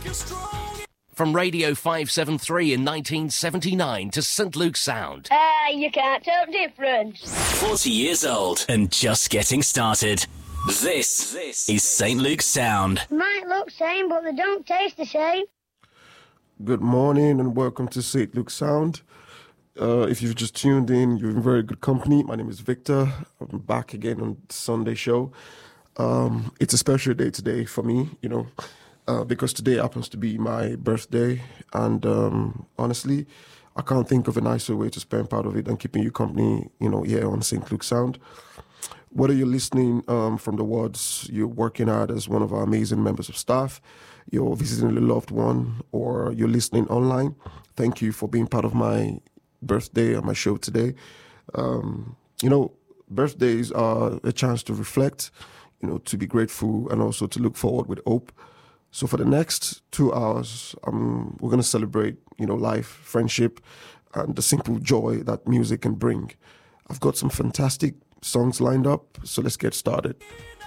From Radio 573 in 1979 to St. Luke's Sound. You can't tell the difference. 40 years old and just getting started. This is St. Luke's Sound. Might look same, but they don't taste the same. Good morning and welcome to St. Luke's Sound. If you've just tuned in, you're in very good company. My name is Victor. I'm back again on the Sunday show. It's a special day today for me, because today happens to be my birthday. And honestly, I can't think of a nicer way to spend part of it than keeping you company, here on St. Luke's Sound. Whether you're listening from the wards you're working at as one of our amazing members of staff, you're visiting a loved one, or you're listening online, thank you for being part of my birthday on my show today. Birthdays are a chance to reflect, to be grateful, and also to look forward with hope. So for the next 2 hours, we're going to celebrate, life, friendship, and the simple joy that music can bring. I've got some fantastic songs lined up, so let's get started.